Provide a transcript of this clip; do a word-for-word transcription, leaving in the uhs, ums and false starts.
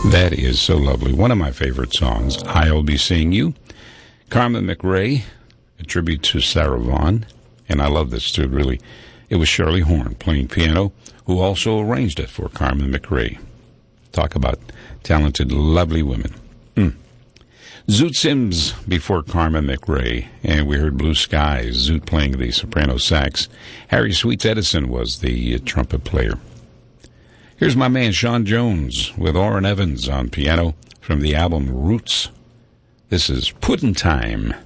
That is so lovely. One of my favorite songs, I'll Be Seeing You. Carmen McRae, a tribute to Sarah Vaughan. And I love this too, really. It was Shirley Horn playing piano, who also arranged it for Carmen McRae. Talk about talented, lovely women. Mm. Zoot Sims before Carmen McRae, and we heard Blue Skies, Zoot playing the soprano sax. Harry Sweets Edison was the trumpet player. Here's my man Sean Jones with Orrin Evans on piano from the album Roots. This is Puddin' Time.